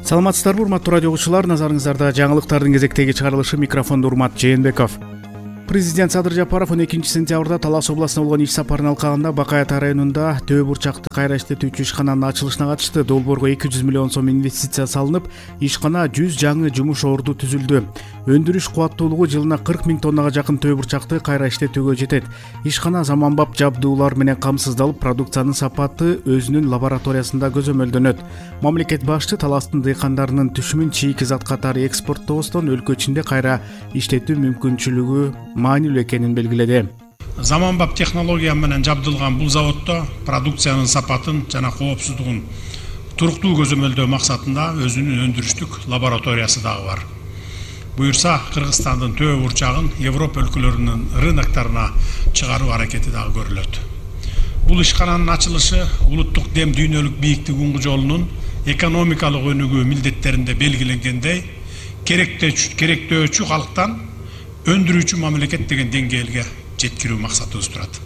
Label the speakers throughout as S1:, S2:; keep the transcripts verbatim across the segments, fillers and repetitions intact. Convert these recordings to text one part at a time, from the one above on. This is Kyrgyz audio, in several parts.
S1: Саламатсыздарбы, урматтуу радио угуучулар, назарыңыздарда жаңылыктардын кезектеги чыгарылышы, микрофондо Урмат Жээнбеков. Президент Садыр Жапаров он экинчи сентябрда Талас областына болгон иш сапарын алкагында Бакай Ата районунда төө бурчакты кайра иштетүүчү ишкананын ачылышына катышты. Долбоорго эки жүз миллион сом инвестиция салынып, ишкана жүз жаңы жумуш орду түзүлдү. Өндүрүш кубаттуулугу жылына кырк миң тоннага жакын төө бурчакты кайра иштетүүгө жетет. Ишкана заманбап жабдуулар менен камсыздалып, продукциянын сапаты өзүнүн лабораториясында көзөмөлдөнөт. Мамлекет башчы Таластын дыйкандарынын түшүмүн чийки зат катары экспорттобостон өлкө ичинде кайра иштетүү мүмкүнчүлүгү маанилүү экенин белгиледи.
S2: Заманбап технология менен жабдылган бул заводдо продукциянын сапатын жана коопсуздугун туруктуу көзөмөлдөө максатында өзүнүн өндүрүштүк лабораториясы дагы бар. Буюрса, Кыргызстандын төө бурчагын Европа өлкөлөрүнүн рыноктарына чыгаруу аракети дагы көрүлөт. Бул ишкананын ачылышы улуттук дем дүйнөлүк бийиктик уңгу жолунун экономикалык өнүгүү милдеттеринде белгиленгендей керектөөчү калктан өндүрүүчү мамлекет деген деңгээлге жеткирүү максатыбыз турат.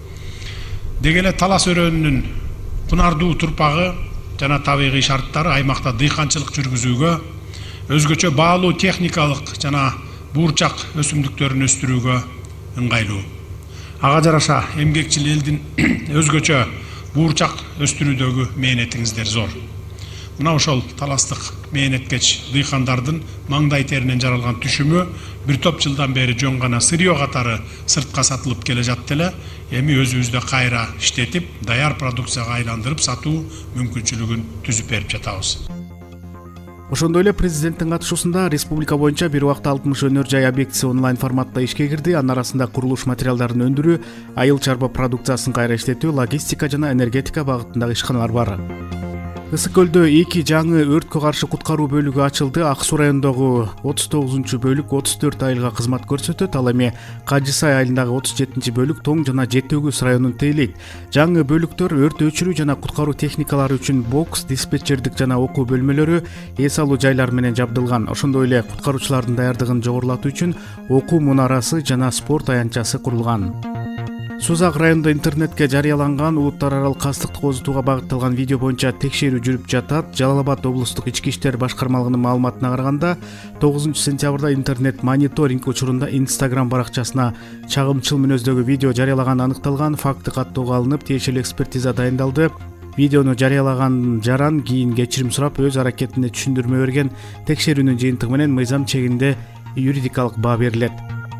S2: Деги эле Талас өрөөнүнүн кунардуу турпагы жана табигый шарттары аймакта дыйканчылык жүргүзүүгө, өзгөчө баалуу техникалык жана буурчак өсүмдүктөрүн өстүрүүгө ыңгайлуу. Ага жараша эмгекчил элдин өзгөчө буурчак өстүрүүдөгү мээнетиңиздер зор. Мына ошол таластык мээнеткеч дыйкандардын маңдай теринен жаралган түшүмү бир топ жылдан бери жөн гана сырьё катары сыртка сатылып келе жатты эле, эми өзүбүздө кайра иштетип, даяр продукцияга айландырып сатуу мүмкүнчүлүгүн түзүп берип жатабыз.
S1: Ошондой эле президенттин катышуусунда республика боюнча бир убакта алтымыш өнөр жай объектиси онлайн форматта ишке кирди. Анын арасында курулуш материалдарын өндүрүү, айыл чарба продукциясын кайра иштетүү, логистика жана энергетика багытындагы ишканалар бар. Ысык көлдө эки жаңы өрткө каршы куткаруу бөлүгү ачылды. Ак Суу районундагы отуз тогузунчу бөлүк отуз төрт айылга кызмат көрсөтөт. Ал эми Кажы Сай айылындагы отуз жетинчи бөлүк Тоң жана Жети Өгүз районун тейлейт. Жаңы бөлүктөр өрт өчүрүү жана куткаруу техникалары үчүн бокс, диспетчердик жана окуу бөлмөлөрү, эс алуу жайлары менен жабдылган. Ошондой эле куткаруучулардын даярдыгын жогорулатуу үчүн окуу мунарасы жана спорт аянтчасы курулган. Сузак районунда интернетке жарыяланган улуттар аралык кастыкты козутууга багытталган видео боюнча текшерүү жүрүп жатат. Жалал Абад облустук ички иштер башкармалыгынын маалыматына караганда, тогузунчу сентябрда интернет мониторинг учурунда Instagram баракчасына чагымчыл мүнөздөгү видео жарыялаганы аныкталган. Факты каттоого алынып, тиешелүү экспертиза дайындалды. Видеону жарыялаган жаран кийин кечирим сурап, өз аракетине түшүндүрмө берген. Текшерүүнүн жыйынтыгы менен мыйзам чегинде юридикалык баа берилет.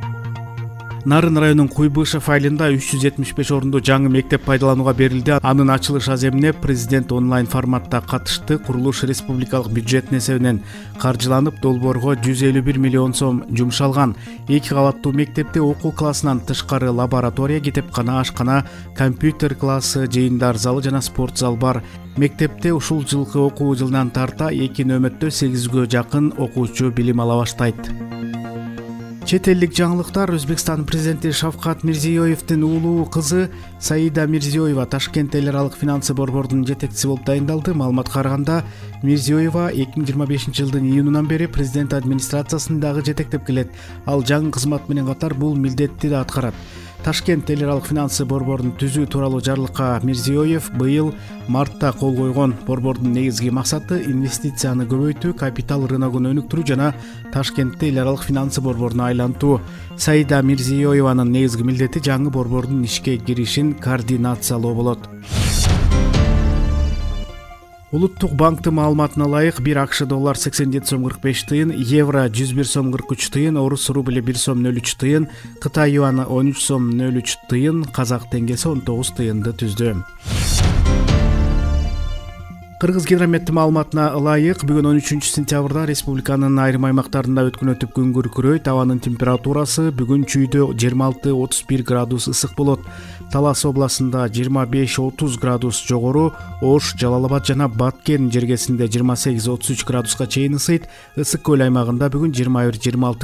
S1: Нарын районунун Куйбышев айылында үч жүз жетимиш беш орунду жаңы мектеп пайдаланууга берилди. Анын ачылыш аземине президент онлайн форматта катышты. Курулуш республикалык бюджеттин эсебинен каржыланып, долбоорго жүз элүү бир миллион сом жумшалган. Эки кабаттуу мектепте окуу классынан тышкары лаборатория, китепкана, ашкана, компьютер классы, жыйындар залы жана спорт зал бар. Мектепте ушул жылкы окуу жылынан тарта эки нөмөттө сегизгө жакын окуучу билим ала баштайт. Чет элдик жаңылыктар. Өзбекстан президенти Шавкат Мирзиёевдин уулу кызы Саида Мирзиёева Ташкент эл аралык финансы борбордунун жетекчиси болуп дайындалды. Маалыматка караганда, Мирзиёева эки миң жыйырма бешинчи жылдын июнунан бери президент администрациясын дагы жетектеп келет. Ал жаңы кызмат менен катар бул милдетти да аткарат. Ташкент эл аралык финансы борборун түзүү тууралуу жарлыкка Мирзиёев быйыл мартта кол койгон. Борбордун негизги максаты инвестицияны көбөйтүү, капитал рыногун өнүктүрүү жана Ташкентти эл аралык финансы борборуна айлантуу. Саида Мирзиёеванын негизги милдети жаңы борбордун ишке киришин координациялоо болот. Улуттук банктын маалыматына ылайык, бир АКШ доллар сексен жети сом кырк беш тыйын, евро жүз бир сом кырк үч тыйын, орус рубли бир сом нөл үч тыйын, Кытай юаны он үч сом нөл үч тыйын, казак теңгеси он тогуз тыйынды түздү. Кыргыз гидрометтин маалыматына ылайык, бүгүн он үчүнчү сентябрда республиканын айрым аймактарында өткөн өтүп күн күркүрөйт. Абанын температурасы бүгүн чүйдө жыйырма алты отуз бир градус ысык болот. Талас областында жыйырма беш отуз градус жогору, Ош, Жалал Абад жана Баткен жергесинде жыйырма сегиз отуз үч градуска чейин ысыйт. Ысык көл аймагында бүгүн жыйырма бир жыйырма алты